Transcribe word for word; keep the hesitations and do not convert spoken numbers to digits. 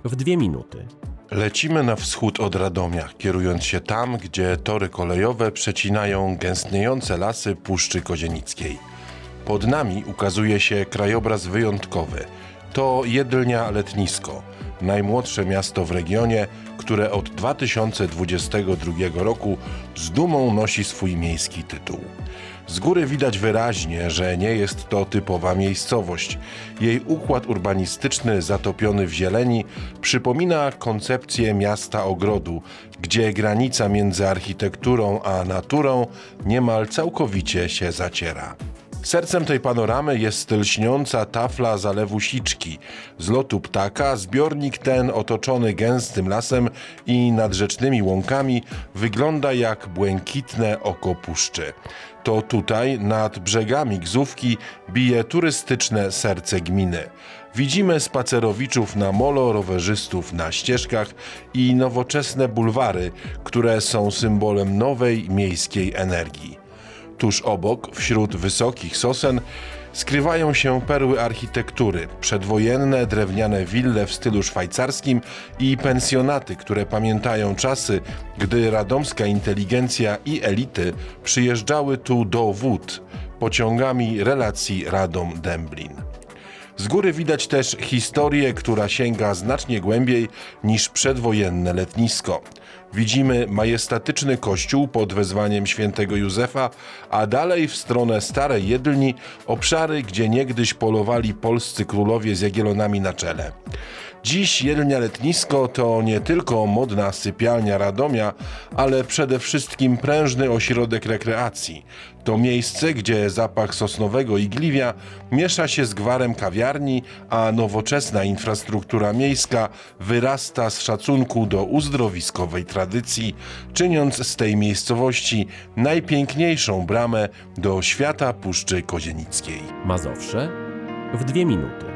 w dwie minuty. Lecimy na wschód od Radomia, kierując się tam, gdzie tory kolejowe przecinają gęstniejące lasy Puszczy Kozienickiej. Pod nami ukazuje się krajobraz wyjątkowy. To Jedlnia-Letnisko, najmłodsze miasto w regionie, które od dwa tysiące dwudziestego drugiego roku z dumą nosi swój miejski tytuł. Z góry widać wyraźnie, że nie jest to typowa miejscowość. Jej układ urbanistyczny zatopiony w zieleni przypomina koncepcję miasta ogrodu, gdzie granica między architekturą a naturą niemal całkowicie się zaciera. Sercem tej panoramy jest lśniąca tafla zalewu Siczki. Z lotu ptaka zbiornik ten otoczony gęstym lasem i nadrzecznymi łąkami wygląda jak błękitne oko puszczy. To tutaj, nad brzegami Gzówki, bije turystyczne serce gminy. Widzimy spacerowiczów na molo, rowerzystów na ścieżkach i nowoczesne bulwary, które są symbolem nowej miejskiej energii. Tuż obok, wśród wysokich sosen, skrywają się perły architektury, przedwojenne drewniane wille w stylu szwajcarskim i pensjonaty, które pamiętają czasy, gdy radomska inteligencja i elity przyjeżdżały tu do wód pociągami relacji Radom-Dęblin. Z góry widać też historię, która sięga znacznie głębiej niż przedwojenne letnisko. Widzimy majestatyczny kościół pod wezwaniem świętego Józefa, a dalej w stronę Starej Jedlni obszary, gdzie niegdyś polowali polscy królowie z Jagiellonami na czele. Dziś Jedlnia-Letnisko to nie tylko modna sypialnia Radomia, ale przede wszystkim prężny ośrodek rekreacji. To miejsce, gdzie zapach sosnowego igliwia miesza się z gwarem kawiarni, a nowoczesna infrastruktura miejska wyrasta z szacunku do uzdrowiskowej tradycji, czyniąc z tej miejscowości najpiękniejszą bramę do świata Puszczy Kozienickiej. Mazowsze w dwie minuty.